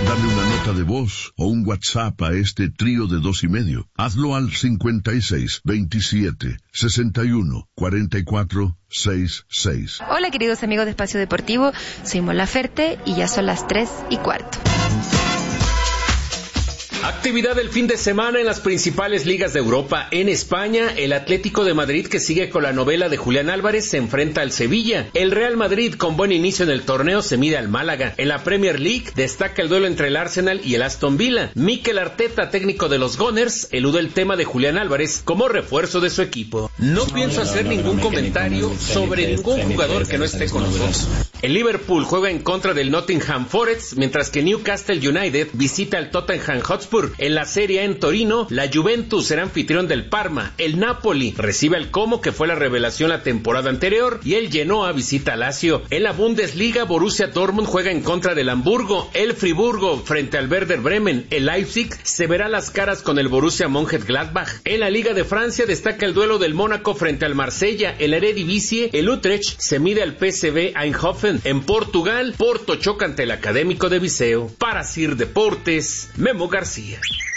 Mándame una nota de voz o un WhatsApp a este trío de 2 y medio. Hazlo al 56 27 61 44 66. Hola queridos amigos de Espacio Deportivo, soy Mon Laferte y ya son las 3:15. Actividad del fin de semana en las principales ligas de Europa. En España, el Atlético de Madrid, que sigue con la novela de Julián Álvarez, se enfrenta al Sevilla. El Real Madrid, con buen inicio en el torneo, se mide al Málaga. En la Premier League, destaca el duelo entre el Arsenal y el Aston Villa. Mikel Arteta, técnico de los Gunners, elude el tema de Julián Álvarez como refuerzo de su equipo. No pienso hacer ningún comentario sobre ningún jugador que no esté con nosotros. El Liverpool juega en contra del Nottingham Forest, mientras que Newcastle United visita al Tottenham Hotspur. En la Serie A en Torino, la Juventus será anfitrión del Parma. El Napoli recibe al Como, que fue la revelación la temporada anterior, y el Genoa visita a Lazio. En la Bundesliga, Borussia Dortmund juega en contra del Hamburgo. El Friburgo frente al Werder Bremen. El Leipzig se verá las caras con el Borussia Mönchengladbach. En la Liga de Francia destaca el duelo del Mónaco frente al Marsella. En la Eredivisie, el Utrecht se mide al PSV Eindhoven. En Portugal, Porto choca ante el Académico de Viseu. Para CIR Deportes, Memo García.